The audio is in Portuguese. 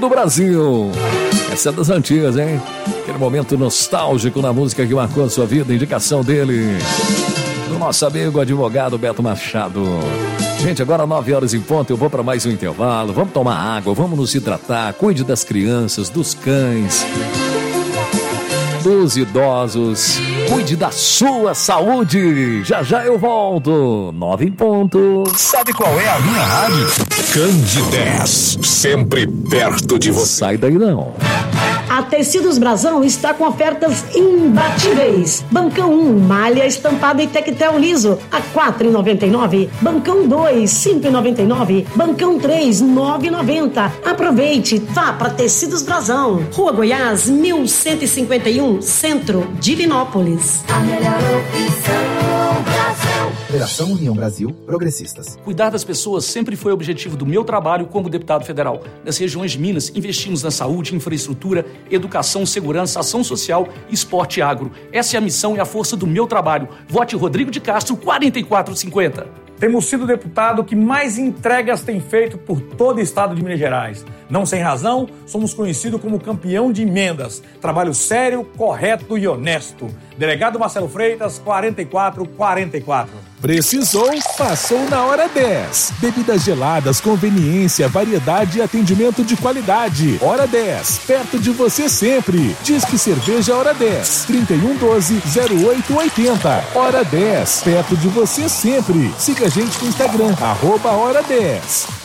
do Brasil. Essa é das antigas, hein? Aquele momento nostálgico na música que marcou a sua vida. Indicação dele, do nosso amigo advogado Beto Machado. Gente, agora 9 horas em ponto, eu vou para mais um intervalo. Vamos tomar água, vamos nos hidratar. Cuide das crianças, dos cães, dos idosos. Cuide da sua saúde. Já já eu volto. 9 em ponto. Sabe qual é a minha rádio? Candidez, sempre perto de você. Sai daí não. A Tecidos Brasão está com ofertas imbatíveis. Bancão 1, malha estampada e tectel liso, a R$ 4,99. Bancão 2, R$ 5,99. Bancão 3, R$ 9,90. Aproveite, vá para Tecidos Brasão. Rua Goiás, 1151, Centro, Divinópolis. A melhor opção, Brasil. Federação União Brasil Progressistas. Cuidar das pessoas sempre foi o objetivo do meu trabalho como deputado federal. Nas regiões de Minas, investimos na saúde, infraestrutura, educação, segurança, ação social, esporte e agro. Essa é a missão e a força do meu trabalho. Vote Rodrigo de Castro, 4450. Temos sido o deputado que mais entregas tem feito por todo o estado de Minas Gerais. Não sem razão, somos conhecidos como campeão de emendas. Trabalho sério, correto e honesto. Delegado Marcelo Freitas, 4444. Precisou? Passou na hora 10. Bebidas geladas, conveniência, variedade e atendimento de qualidade. Hora 10, perto de você sempre. Disque Cerveja Hora 10, 3112-0880. Hora 10, perto de você sempre. Siga a gente no Instagram, @Hora 10.